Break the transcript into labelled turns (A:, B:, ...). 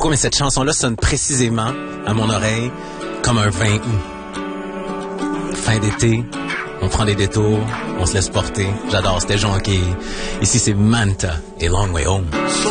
A: pourquoi, mais cette chanson-là sonne précisément à mon oreille comme un 20 août. Fin d'été, on prend des détours, on se laisse porter. J'adore, c'était Jonquille. Ici, c'est Manta et Long Way Home.